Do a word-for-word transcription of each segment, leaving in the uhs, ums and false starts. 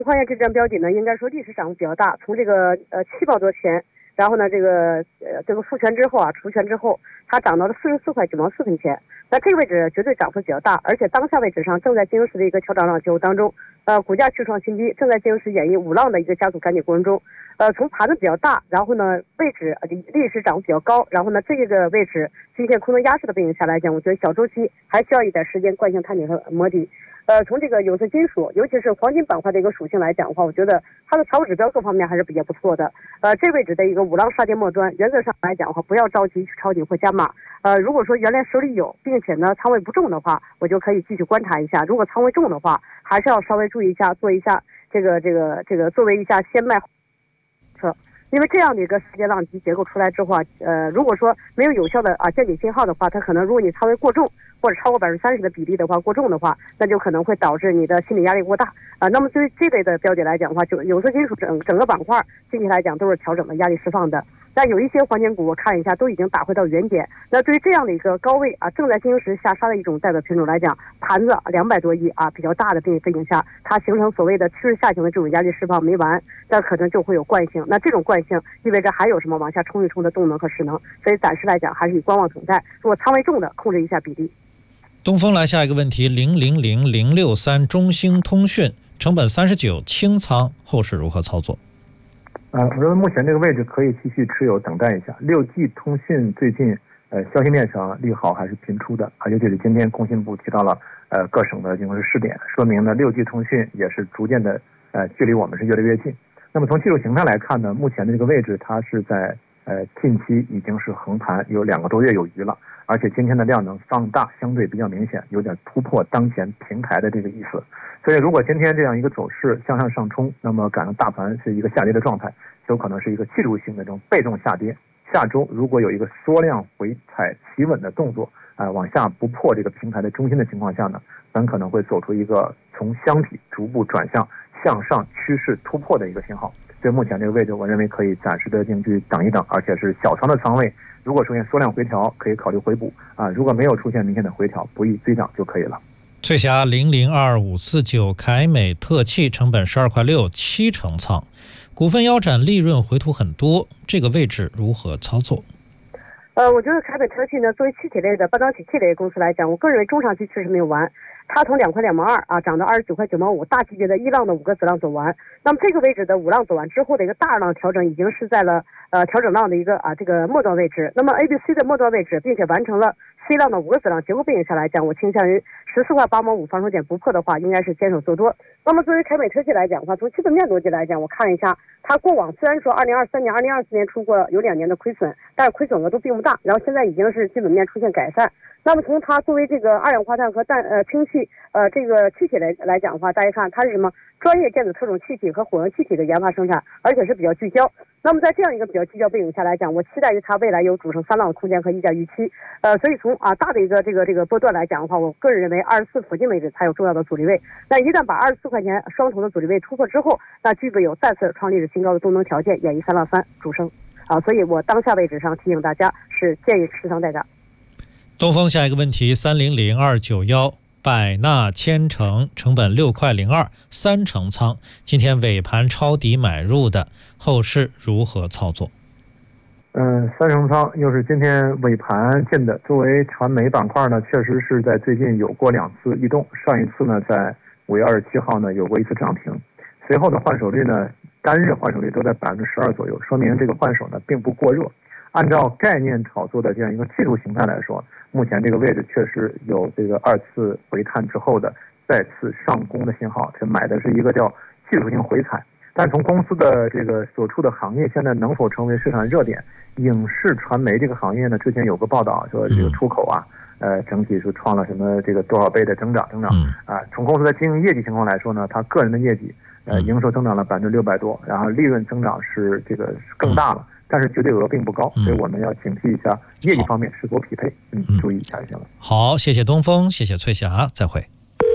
矿业质量标底呢，应该说历史涨幅比较大，从这个呃七毛多钱，然后呢这个呃这个复权之后啊，除权之后，它涨到了四十四块九毛四分钱。那这个位置绝对涨幅比较大，而且当下位置上正在进行时的一个调整浪结构当中，呃股价去创新低，正在进行时演绎五浪的一个加速赶紧过程中。呃，从盘子比较大，然后呢位置呃历史涨幅比较高，然后呢这个位置均线空头压制的背景下来讲，我觉得小周期还需要一点时间惯性探底和摸底。呃，从这个有色金属，尤其是黄金板块的一个属性来讲的话，我觉得它的财务指标各方面还是比较不错的。呃，这位置的一个五浪杀跌末端，原则上来讲的话，不要着急去抄底或加码。呃，如果说原来手里有，并且呢仓位不重的话，我就可以继续观察一下；如果仓位重的话，还是要稍微注意一下，做一下这个这个这个作为一下先卖车。因为这样的一个世界浪级结构出来之后啊，呃，如果说没有有效的啊见底信号的话，它可能如果你仓位过重，或者超过百分之三十的比例的话，过重的话，那就可能会导致你的心理压力过大啊、呃。那么对于这类的标的来讲的话，就有色金属整整个板块近期来讲都是调整的压力释放的。但有一些黄金股我看一下都已经打回到原点。那对于这样的一个高位啊正在进行时下杀的一种代表品种来讲，盘子两百多亿啊比较大的背背景下，它形成所谓的趋势下行的这种压力释放没完，那可能就会有惯性。那这种惯性意味着还有什么往下冲一冲的动能和势能，所以暂时来讲还是以观望等待。如果仓位重的控制一下比例。 东风来下一个问题，零零零零六三中兴通讯成本三十九清仓，后市如何操作？ 呃，我认为目前这个位置可以继续持有，等待一下。六 G 通讯最近呃消息面上利好还是频出的，而且这是今天工信部提到了呃各省的进行试点，说明呢六 G 通讯也是逐渐的呃距离我们是越来越近。那么从技术形态来看呢，目前的这个位置它是在呃近期已经是横盘有两个多月有余了，而且今天的量能放大相对比较明显，有点突破当前平台的这个意思。所以如果今天这样一个走势向上上冲，那么赶上大盘是一个下跌的状态，有可能是一个技术性的这种被动下跌。下周如果有一个缩量回踩企稳的动作，呃，往下不破这个平台的中心的情况下呢，很可能会走出一个从箱体逐步转向向上趋势突破的一个信号。所以目前这个位置我认为可以暂时的进去等一等，而且是小仓的仓位，如果出现缩量回调可以考虑回补啊，如果没有出现明显的回调，不宜追涨就可以了。 翠霞零零二五四九凯美特气成本十二块六，七成仓，股份腰斩，利润回吐很多，这个位置如何操作？ 呃，我觉得凯美特气呢，作为气体类的半导体气类公司来讲，我个人认为中长期确实没有完。它从两块两毛二啊涨到二十九块九毛五，大级别的一浪的五个子浪走完。那么这个位置的五浪走完之后的一个大浪调整，已经是在了呃调整浪的一个啊这个末端位置。那么 A、B、C 的末端位置，并且完成了 C 浪的五个子浪结构背景下来讲，我倾向于十四块八毛五防守点不破的话，应该是坚守做多。那么作为凯美特气来讲的话，从基本面逻辑来讲，我看了一下，它过往虽然说二零二三年、二零二四年出过有两年的亏损，但是亏损额都并不大，然后现在已经是基本面出现改善。那么从它作为这个二氧化碳和氮呃氢气呃这个气体来来讲的话，大家看它是什么专业电子特种气体和混合气体的研发生产，而且是比较聚焦。那么在这样一个比较聚焦背景下来讲，我期待于它未来有主升三浪的空间和溢价预期。呃，所以从啊大的一个这个这个波段来讲的话，我个人认为二十四附近位置才有重要的阻力位。那一旦把二十四块钱双头的阻力位突破之后，那具备有再次创历史新高的动能条件，演绎三浪三主升啊。所以我当下位置上提醒大家是建议持仓待涨。 东风下一个问题，三零零二九一百纳千城成本六块零二，三成仓，今天尾盘抄底买入的，后市如何操作？ 嗯，三成仓又是今天尾盘进的。作为传媒板块呢，确实是在最近有过两次异动，上一次呢在五月二十七号呢有过一次涨停，随后的换手率呢单日换手率都在百分之十二左右，说明这个换手呢并不过热。按照概念炒作的这样一个技术形态来说，目前这个位置确实有这个二次回探之后的再次上攻的信号，这买的是一个叫技术性回踩。但从公司的这个所处的行业现在能否成为市场热点，影视传媒这个行业呢，之前有个报道说这个出口啊，呃，整体是创了什么这个多少倍的增长增长啊。从公司的经营业绩情况来说呢，它个人的业绩呃营收增长了百分之六百多，然后利润增长是这个更大了。但是绝对额并不高，所以我们要警惕一下业绩方面是否匹配，嗯，注意一下就行了。 好，谢谢东风，谢谢翠霞，再会。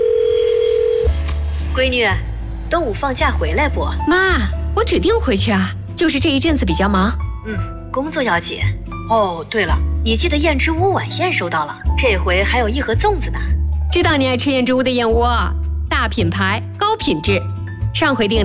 闺女，端午放假回来不？ 妈，我指定回去啊，就是这一阵子比较忙。 嗯，工作要紧。哦，对了，你记得燕之屋晚宴收到了，这回还有一盒粽子呢。 知道你爱吃燕之屋的燕窝，大品牌，高品质。上回订